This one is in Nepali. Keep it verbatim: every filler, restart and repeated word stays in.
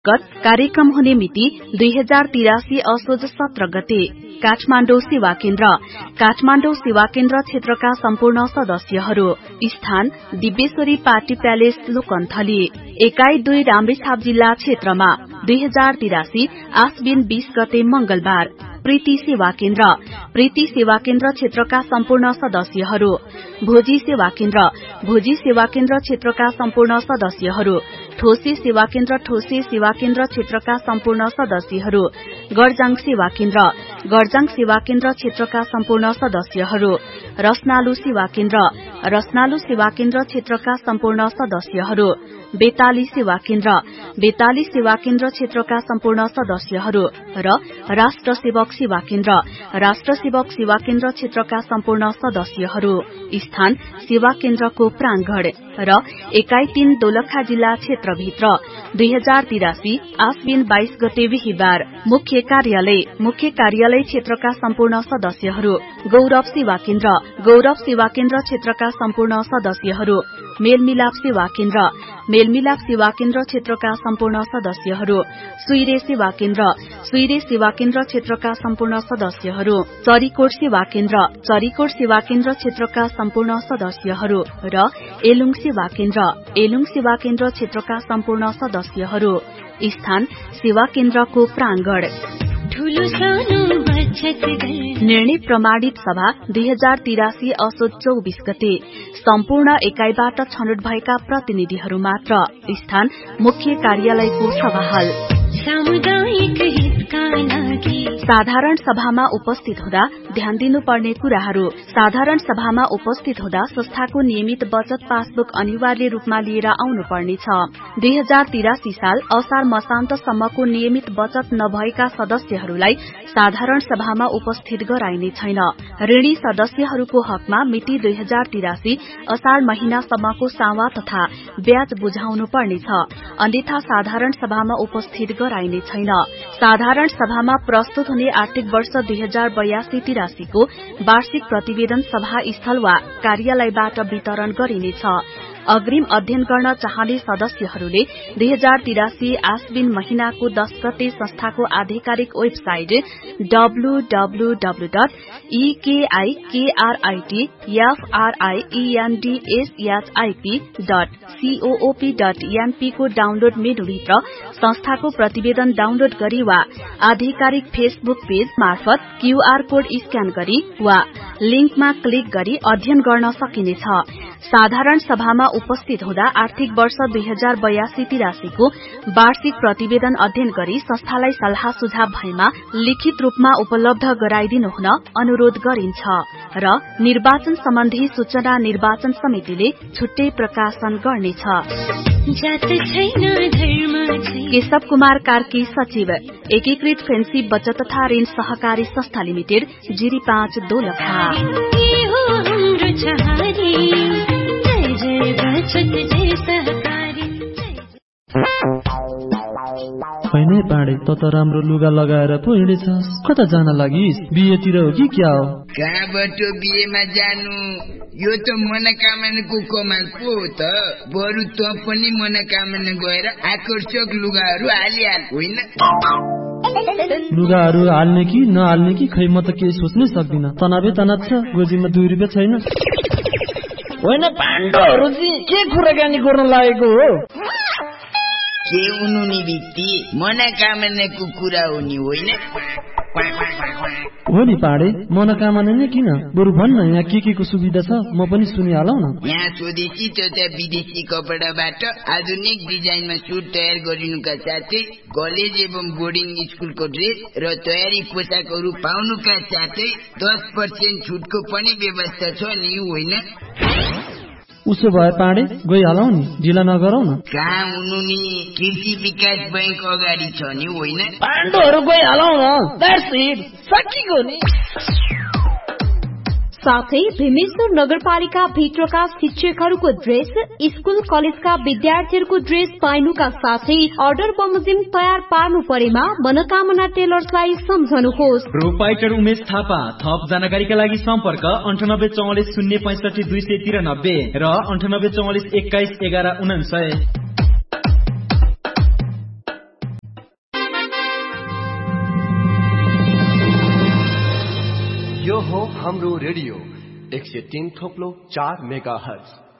कार्यक्रम हुने मिति दुई हजार तिरासी असोज सत्र गते। काठमाडौँ सेवा केन्द्र। काठमाडौँ सेवा केन्द्र क्षेत्रका सम्पूर्ण सदस्यहरू। स्थान दिव्येश्वरी पार्टी प्यालेस लोकन्थली। एकाई दुई रामेछाप जिल्ला क्षेत्रमा दुई हजार तिरासी आश्विन बीस गते मंगलबार। प्रीति सेवा केन्द्र। प्रीति सेवा केन्द्र क्षेत्रका सम्पूर्ण सदस्यहरू। भोजी सेवा केन्द्र। भोजी सेवा केन्द्र क्षेत्रका सम्पूर्ण सदस्यहरू। ठोसे सेवा केन्द्र। ठोसे सेवा केन्द्र क्षेत्रका सम्पूर्ण सदस्यहरू। गरजाङ सेवा केन्द्र। गरजाङ सेवा केन्द्र क्षेत्रका सम्पूर्ण सदस्यहरू। रसनालु सेवा केन्द्र। रसनालु सेवा केन्द्र क्षेत्रका सम्पूर्ण सदस्यहरू। बेताली सेवा केन्द्र। बेताली सेवा केन्द्र क्षेत्रका सम्पूर्ण सदस्यहरू र राष्ट्र सेवक सेवा केन्द्र। राष्ट्र सेवक सेवा केन्द्र क्षेत्रका सम्पूर्ण सदस्यहरू। स्थान सेवा केन्द्रको प्रांगण र एकाई तीन दोलखा जिल्ला क्षेत्रभित्र दुई हजार तिरासी आश्विन बाइस गते बिहिबार। मुख्य कार्यालय। मुख्य कार्यालय क्षेत्रका सम्पूर्ण सदस्यहरू। गौरव सेवा केन्द्र। गौरव सेवा केन्द्र क्षेत्रका सम्पूर्ण सदस्यहरू। मेलमिलाप सेवा केन्द्र। मेलमिलाप सेवा केन्द्र क्षेत्रका सम्पूर्ण सदस्यहरू। सुइरे सेवा केन्द्र। सुइरे सेवा केन्द्र क्षेत्रका सम्पूर्ण सदस्यहरू। चरीकोट सेवा केन्द्र। चरीकोट सेवा केन्द्र क्षेत्रका सम्पूर्ण सदस्यहरू र एलुङ सेवा केन्द्र। एलुङ सेवा केन्द्र क्षेत्रका सम्पूर्ण सदस्यहरू। स्थान सेवा केन्द्रको प्रांगण। निर्णय प्रमाणित सभा दुई हजार तिरासी असोज चौबीस गते। सम्पूर्ण एकाईबाट छनौट भएका प्रतिनिधिहरू मात्र। स्थान मुख्य कार्यालयको सभाहाल। साधारण सभामा उपस्थित हुँदा ध्यान दिनुपर्ने कुराहरू। साधारण सभामा उपस्थित हुँदा संस्थाको नियमित बचत पासबुक अनिवार्य रूपमा लिएर आउनुपर्नेछ। दुई हजार तिरासी साल असार मसान्तसम्मको नियमित बचत नभएका सदस्यहरूलाई साधारण सभामा उपस्थित गराइने छैन। ऋणी सदस्यहरूको हकमा मिति दुई हजार तिरासी असार महिनासम्मको सावा तथा ब्याज बुझाउनु पर्नेछ। अन्यथा साधारण सभामा उपस्थित गराइने छैन। साधारण सभामा प्रस्तुत हुने आर्थिक वर्ष दुई हजार बयासी तिरासीको वार्षिक प्रतिवेदन सभा स्थल वा कार्यालयबाट वितरण गरिनेछ। अग्रिम अध्ययन गर्न चाहने सदस्यहरूले दुई हजार तिरासी आश्विन महिनाको दस गते संस्थाको आधिकारिक website W W W dot ईकेआईकेआरआईटीएफआरआईईएनडीएसएचआईपी dot सीओओपी dot NP को डाउनलोड मेनुभित्र संस्थाको प्रतिवेदन डाउनलोड गरी वा आधिकारिक फेसबुक पेज मार्फत क्यूआर कोड स्क्यान गरी वा लिंकमा क्लिक गरी अध्ययन गर्न सकिनेछ। साधारण सभामा उपस्थित हुँदा आर्थिक वर्ष दुई हजार बयासी तिरासीको वार्षिक प्रतिवेदन अध्ययन गरी संस्थालाई सल्लाह सुझाव भएमा लिखित रूपमा उपलब्ध गराइदिनु हुन अनुरोध गरिन्छ र निर्वाचन सम्बन्धी सूचना निर्वाचन समितिले छुट्टै प्रकाशन गर्नेछ। केशव कुमार कार्की सचिव एकीकृत फेन्सी बचत तथा ऋण सहकारी संस्था लिमिटेड जिरी पाँच दोलखा। हैन पाडे त त राम्रो लुगा लगाएर पो हिँडेछस्। कता जान लागिस्? बिहेतिर हो कि क्या हो? कहाँबाट बिहेमा जानु? यो त मनोकामनाको कमाल पो हो त। बरु त पनि मनोकामना गएर आकर्षक लुगाहरू हालिहाल होइन। लुगाहरू हाल्ने कि नहाल्ने कि खै म त केही सोच्नै सक्दिन। तनावै तनाव छ। गोजीमा दुई रुपियाँ छैन। होइन पाण्डवहरू चाहिँ के कुराकानी गर्न लागेको हो? के हुनु नि बित्ती मनोकामनाको कुरा हो नि होइन। हो नि पाडे मनोकामना नै किन? बरु भन्न यहाँ के के को सुविधा छ म पनि सुनिहालौ न। यहाँ स्वदेशी तथा विदेशी कपडाबाट आधुनिक डिजाइनमा सुट तयार गरिनुका साथै कलेज एवं बोर्डिङ स्कुलको ड्रेस र तयारी पोसाकहरू पाउनुका साथै दस पर्सेन्ट छुटको पनि व्यवस्था छ नि होइन। उसो भए पाडे गइहालौ नि, ढिला नगरौ न। कहाँ हुनु नि, कृषि विकास बैंक अगाडि छ नि होइन। पाण्डवहरू गइहालौ न। द्याट्स इट, सकिगयो नि। साथै भीमेश्वर नगरपालिका भित्रका शिक्षकहरूको ड्रेस, स्कुल कलेजका विद्यार्थीहरूको ड्रेस पाइनुका साथै अर्डर बमोजिम तयार पार्नु परेमा मनोकामना टेलर्सलाई सम्झनुहोस्। प्रोपाइटर उमेश थापा। थप जानकारीका लागि सम्पर्क अन्ठानब्बे चौवालिस शून्य पैंसठी दुई सय तिरानब्बे र अन्ठानब्बे चौवालिस एक्काइस एघार उनान्सय। यो हो हाम्रो रेडियो एक सय तीन थोप्लो चार मेगा हर्ज।